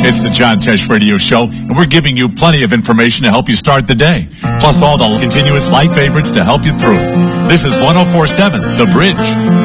It's the John Tesh Radio Show, and we're giving you plenty of information to help you start the day, plus all the continuous light favorites to help you through it. This is 104.7 The Bridge.